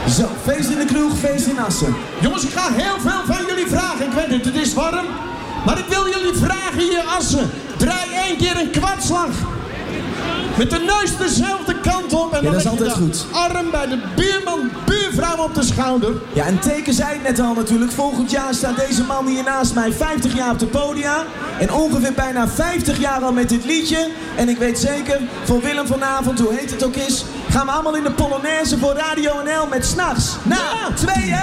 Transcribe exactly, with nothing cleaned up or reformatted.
Zo, feest in de kroeg, feest in Assen. Jongens, ik ga heel veel van jullie vragen. Ik weet het, het is warm. Maar ik wil jullie vragen hier Assen. Draai één keer een kwartslag. Met de neus dezelfde kant op. En ja, dan dat is altijd je goed. Arm bij de buurman, buurvrouw op de schouder. Ja, en teken zei het net al natuurlijk. Volgend jaar staat deze man hier naast mij vijftig jaar op de podia. En ongeveer bijna vijftig jaar al met dit liedje. En ik weet zeker, voor Willem vanavond, hoe heet het ook is, gaan we allemaal in de Polonaise voor Radio N L met 'S'nachts na tweeën.